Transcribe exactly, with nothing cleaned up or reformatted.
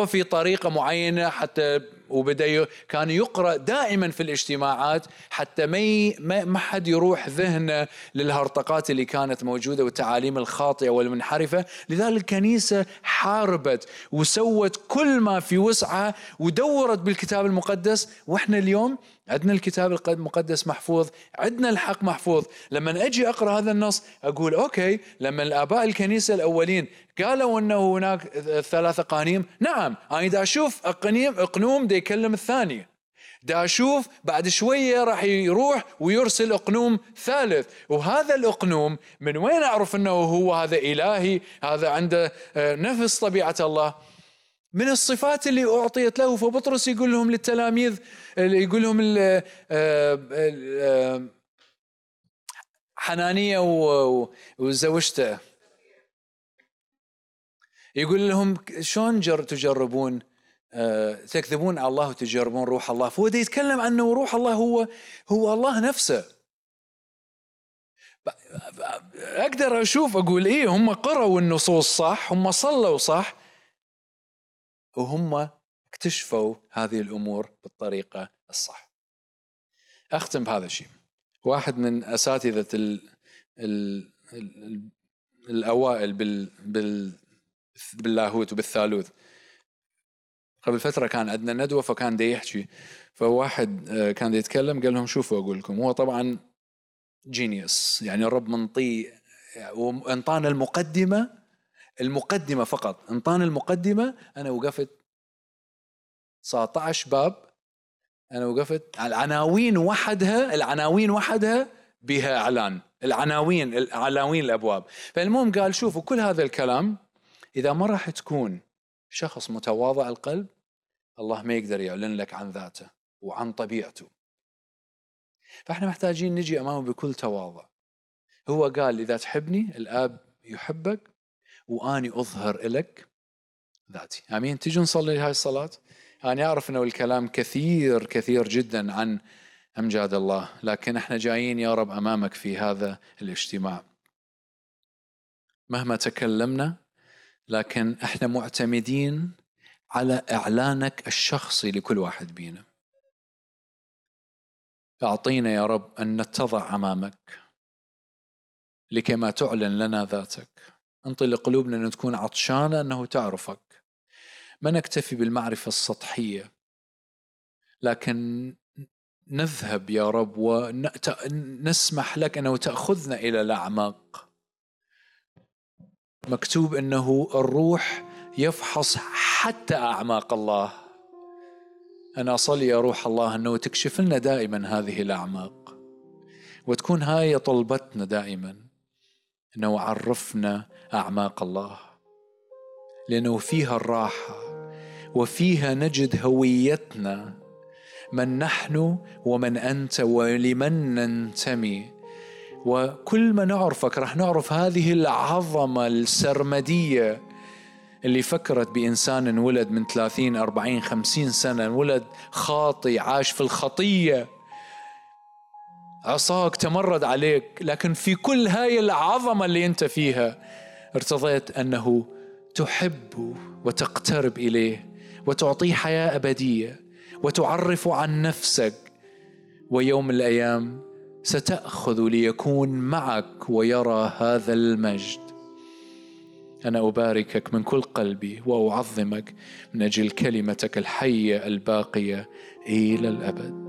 هو في طريقة معينة حتى، وبدأ كان يقرأ دائما في الاجتماعات حتى ما ما حد يروح ذهنه للهرطقات اللي كانت موجودة والتعاليم الخاطئة والمنحرفة. لذلك الكنيسة حاربت وسوت كل ما في وسعها ودورت بالكتاب المقدس. وإحنا اليوم عندنا الكتاب المقدس محفوظ، عندنا الحق محفوظ. لما أجي أقرأ هذا النص أقول أوكي، لما الآباء الكنيسة الأولين قالوا أنه هناك ثلاثة قانيم، نعم أنا دا أشوف أقنيم أقنوم دا يكلم الثاني، دا أشوف بعد شوية راح يروح ويرسل أقنوم ثالث. وهذا الأقنوم من وين أعرف أنه هو هذا إلهي، هذا عنده نفس طبيعة الله؟ من الصفات اللي أعطيت له. فبطرس يقول لهم للتلاميذ، يقول لهم حنانية وزوجته، يقول لهم شلون تجربون تكذبون على الله وتجربون روح الله. فهو ده يتكلم عنه روح الله هو هو الله نفسه. أقدر أشوف أقول إيه، هم قرأوا النصوص صح، هم صلوا صح، وهم اكتشفوا هذه الأمور بالطريقة الصح. أختم بهذا الشيء. واحد من أساتذة ال ال ال الأوائل بال بال باللاهوت وبالثالوث قبل فترة كان عندنا ندوة، فكان دي يحكي، فواحد كان دي يتكلم قال لهم شوفوا أقول لكم، هو طبعا جينيوس، يعني الرب منطي وانطانا المقدمة المقدمة فقط، انطانا المقدمة. أنا وقفت تسعة عشر باب، أنا وقفت على العناوين وحدها، العناوين وحدها بها إعلان، العناوين العناوين الأبواب. فالمهم قال شوفوا كل هذا الكلام إذا ما راح تكون شخص متواضع القلب، الله ما يقدر يعلن لك عن ذاته وعن طبيعته. فإحنا محتاجين نجي أمامه بكل تواضع. هو قال إذا تحبني الآب يحبك وأني أظهر لك ذاتي. آمين. تيجوا نصلي هاي الصلاة. أنا أعرف أنه الكلام كثير كثير جدا عن أمجاد الله، لكن إحنا جايين يا رب أمامك في هذا الاجتماع مهما تكلمنا، لكن إحنا معتمدين على إعلانك الشخصي لكل واحد بينا. أعطينا يا رب أن نتضع أمامك لكما تعلن لنا ذاتك. انطي لقلوبنا أن تكون عطشانة أنه تعرفك، ما نكتفي بالمعرفة السطحية، لكن نذهب يا رب ونسمح لك أنه تأخذنا إلى الأعماق. مكتوب أنه الروح يفحص حتى أعماق الله. أنا أصلي يا روح الله أنه تكشف لنا دائما هذه الأعماق، وتكون هاي طلبتنا دائما، أنه عرفنا أعماق الله، لأنه فيها الراحة وفيها نجد هويتنا، من نحن ومن أنت ولمن ننتمي. وكل ما نعرفك رح نعرف هذه العظمة السرمدية اللي فكرت بإنسان ولد من ثلاثين أربعين خمسين سنة، ولد خاطي عاش في الخطية، عصاك تمرد عليك، لكن في كل هاي العظمة اللي أنت فيها ارتضيت أنه تحب وتقترب إليه وتعطيه حياة أبدية وتعرف عن نفسك. ويوم الأيام ستأخذ ليكون معك ويرى هذا المجد. أنا أباركك من كل قلبي وأعظمك من أجل كلمتك الحية الباقية إلى الأبد.